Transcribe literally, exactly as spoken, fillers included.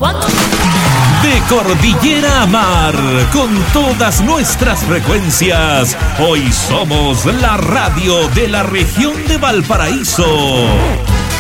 De cordillera a mar, con todas nuestras frecuencias, hoy somos la radio de la región de Valparaíso.